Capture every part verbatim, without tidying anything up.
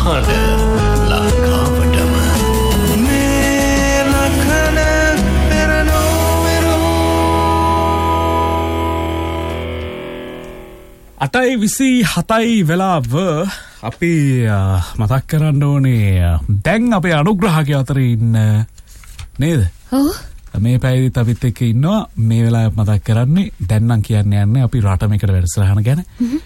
මහාට ලංකාවටම මේ ලක්ෂණ පෙරනෝවෙරෝ අටයි විසි හතයි වෙලාව අපි මතක් කරන්න ඕනේ දැන් අපේ අනුග්‍රහකය අතර ඉන්න නේද? ඔව්. මේ පැයදිත් අපිත් එක්ක ඉන්නවා. මේ වෙලාවේ මතක් කරන්නේ දැන් නම් කියන්න යන්නේ අපි රටමයකට වැඩසටහන ගැන.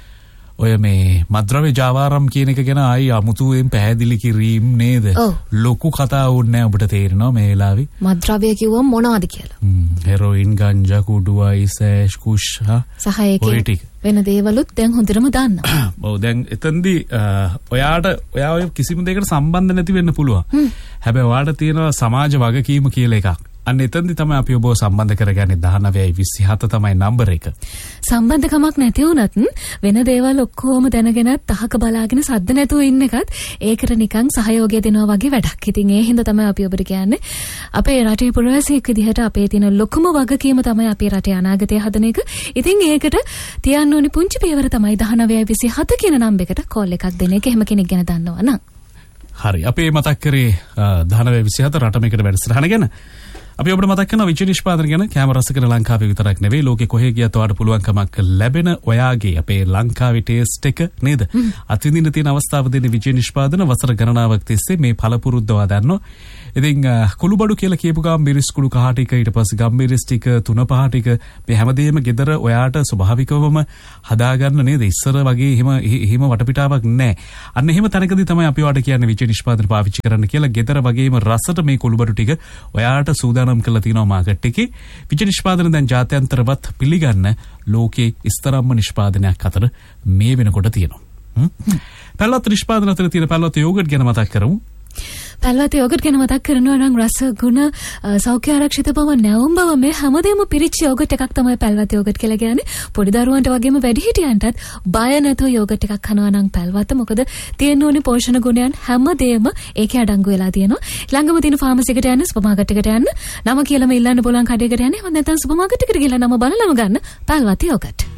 ඔය මේ මද්‍රව්‍ය ජාවාරම් කියන එක ගැන ආයි අමුතුවෙන් පැහැදිලි කිරීම නේද? ලොකු කතා වුණේ නැහැ ඔබට තේරෙනවා මේ වෙලාවේ. මද්‍රව්‍ය කිව්වම මොනවද කියලා? හ්ම් හෙරොයින් ගංජා කුඩු අයිස් ඇෂ් කුෂ් සහ ඒකේ වෙන දේවලුත් දැන් හොඳටම දන්නවා. ඔව් දැන් එතෙන්දී ඔයාට ඔයා ඔය කිසිම දෙයකට සම්බන්ධ නැති වෙන්න පුළුවන්. හැබැයි ඔයාට තියෙනවා සමාජ වගකීම කියලා එකක්. අන්න එතෙන්දී තමයි අපි ඔබව සම්බන්ධ කරගන්නේ දහනවයයි විසි හත තමයි නම්බර එක. සම්බන්ධකමක් නැති වුණත් වෙන දේවල් ඔක්කොම දැනගෙනත් අහක බලාගෙන සද්ද නැතුව ඉන්න එකත් ඒකට නිකන් සහයෝගය දෙනවා වගේ වැඩක්. ඉතින් ඒ හින්දා තමයි අපි ඔබට කියන්නේ අපේ රටේ පුරවැසියෙක් විදිහට අපේ තියෙන ලොකුම වගකීම තමයි අපේ රටේ අනාගතය හදන එක. ඉතින් ඒකට තියන්න ඕනි පුංචි පියවර තමයි දහනවයයි විසි හත කියන නම්බරයකට කෝල් එකක් දෙන එක. එහෙම කෙනෙක් ගැන දන්නවා නම්. හරි. අපි මතක් කරේ දහනවයයි විසි හත රටමයකට වැඩසටහන ගැන. අපි ඔබට මතක් කරනවා විජය නිෂ්පාදන ගැන. කැම රස කරන ලංකාවේ විතරක් නෙවෙයි ලෝකේ කොහේ ගියත් ඔයාලට පුළුවන්කමක් ලැබෙන ඔයාගේ අපේ ලංකාවේ ටේස්ට් එක නේද? අත්විඳින්න තියෙන අවස්ථාව දෙන්නේ විජය නිෂ්පාදන වසර ගණනාවක් තිස්සේ මේ පළපුරුද්ද ඔයා දන්නවා. ඉතින් කුළුබඩු කියලා කියපු ගාම මිරිස් කුළු කහ ටික ඊට පස්සේ ගම්මිරිස් ටික තුන පහ ටික මේ හැමදේම ගෙදර ඔයාට ස්වභාවිකවම හදාගන්න නේද? ඉස්සර වගේ එහෙම එහෙම වටපිටාවක් නැහැ. අන්න එහෙම තැනකදී තමයි අපි ඔයාලට කියන්නේ විජය නිෂ්පාදන පාවිච්චි කරන්න කියලා. ගෙදර වගේම රසට මේ කුළුබඩු ටික ඔයාට සූදානම් කරලා තියෙනවා මාකට් එකේ. විජය නිෂ්පාදන දැන් ජාත්‍යන්තරවත් පිළිගන්න ලෝකේ ඉස්තරම්ම නිෂ්පාදනයක් අතර මේ වෙනකොට තියෙනවා. පැල්වත් නිෂ්පාදන අතර තියෙන පැල්වත් යෝගට් ගැන මතක් කරමු. පැල්වත් යෝගට් ගැන මතක් කරනවා නම් රස ගුණ සෞඛ්‍ය ආරක්ෂිත බව නැවුම් බව මේ හැමදේම පිරිච්ච යෝගට් එකක් තමයි පැල්වත් යෝගට් කියලා කියන්නේ. පොඩි දරුවන්ට වගේම වැඩිහිටියන්ටත් බය නැතුව යෝගට් එකක් කනවා නම් පැල්වත්. මොකද තියෙන ඕනේ පෝෂණ ගුණයන් හැමදේම ඒකේ අඩංගු වෙලා තියෙනවා. ළඟම තියෙන ෆාමසි එකට යන්න, සුපර් මාකට් එකට යන්න, නම කියලාම ඉල්ලන්න බලන් කඩේකට යන්න. එහෙම නැත්නම් සුපර් මාකට් එකට ගිහලා නම බලලම ගන්න පැල්වත් යෝගට්.